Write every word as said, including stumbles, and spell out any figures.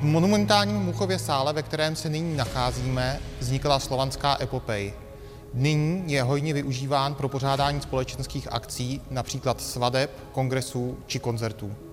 V monumentálním Muchově sále, ve kterém se nyní nacházíme, vznikla slovanská epopej. Nyní je hojně využíván pro pořádání společenských akcí, například svadeb, kongresů či koncertů.